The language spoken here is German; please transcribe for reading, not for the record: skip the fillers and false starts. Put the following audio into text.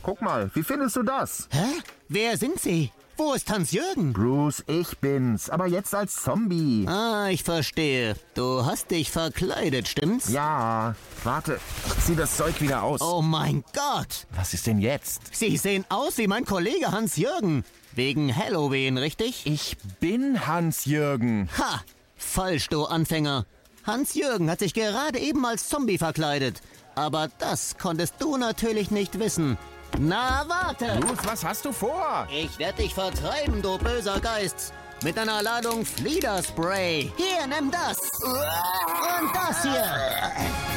guck mal, wie findest du das? Hä? Wer sind Sie? Wo ist Hans-Jürgen? Bruce, ich bin's, aber jetzt als Zombie. Ah, ich verstehe. Du hast dich verkleidet, stimmt's? Ja, warte, ich zieh das Zeug wieder aus. Oh mein Gott! Was ist denn jetzt? Sie sehen aus wie mein Kollege Hans-Jürgen. Wegen Halloween, richtig? Ich bin Hans-Jürgen. Ha! Falsch, du Anfänger. Hans-Jürgen hat sich gerade eben als Zombie verkleidet. Aber das konntest du natürlich nicht wissen. Na, warte! Bruce, was hast du vor? Ich werde dich vertreiben, du böser Geist. Mit einer Ladung Fliederspray. Hier, nimm das. Und das hier.